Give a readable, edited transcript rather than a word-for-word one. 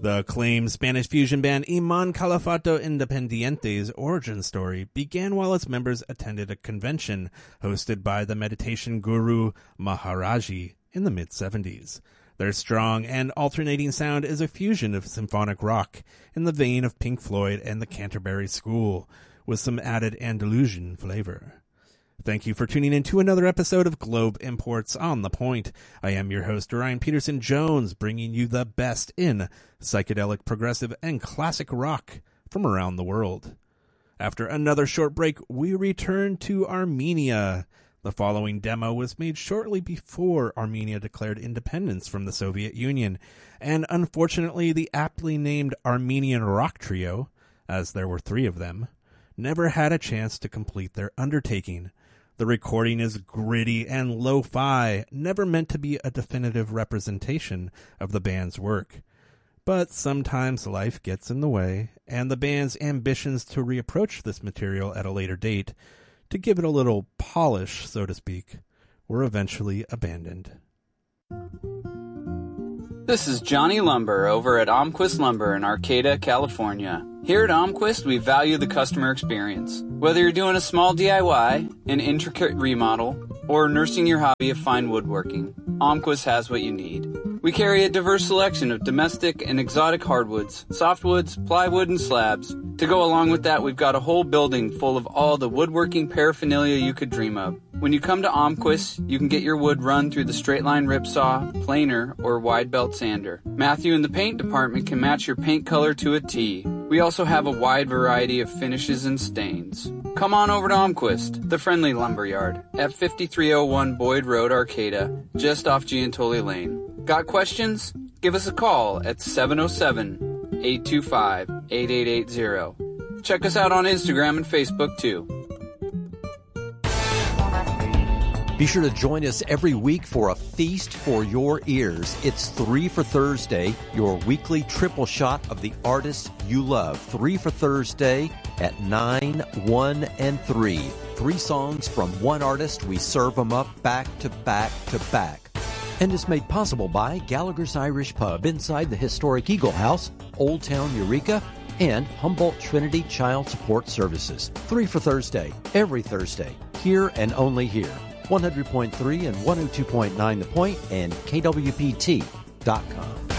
The acclaimed Spanish fusion band Iman Califato Independiente's origin story began while its members attended a convention hosted by the meditation guru Maharaji in the mid-70s. Their strong and alternating sound is a fusion of symphonic rock in the vein of Pink Floyd and the Canterbury School, with some added Andalusian flavor. Thank you for tuning in to another episode of Globe Imports on the Point. I am your host, Ryan Peterson Jones, bringing you the best in psychedelic, progressive, and classic rock from around the world. After another short break, we return to Armenia. The following demo was made shortly before Armenia declared independence from the Soviet Union, and unfortunately the aptly named Armenian Rock Trio, as there were 3 of them, never had a chance to complete their undertaking. The recording is gritty and lo-fi, never meant to be a definitive representation of the band's work. But sometimes life gets in the way, and the band's ambitions to reapproach this material at a later date, to give it a little polish, so to speak, were eventually abandoned. This is Johnny Lumber over at Almquist Lumber in Arcata, California. Here at Almquist, we value the customer experience. Whether you're doing a small DIY, an intricate remodel, or nursing your hobby of fine woodworking, Almquist has what you need. We carry a diverse selection of domestic and exotic hardwoods, softwoods, plywood, and slabs. To go along with that, we've got a whole building full of all the woodworking paraphernalia you could dream of. When you come to Almquist, you can get your wood run through the straight line ripsaw, planer, or wide belt sander. Matthew in the paint department can match your paint color to a T. We also have a wide variety of finishes and stains. Come on over to Almquist, the friendly lumberyard, at 5301 Boyd Road, Arcata, just off Giantoli Lane. Got questions? Give us a call at 707-825-8880. Check us out on Instagram and Facebook too. Be sure to join us every week for a feast for your ears. It's 3 for Thursday, your weekly triple shot of the artists you love. 3 for Thursday at 9, 1, and 3. 3 songs from one artist. We serve them up back to back to back. And is made possible by Gallagher's Irish Pub inside the historic Eagle House, Old Town Eureka, and Humboldt Trinity Child Support Services. 3 for Thursday, every Thursday, here and only here. 100.3 and 102.9 The Point and KWPT.com.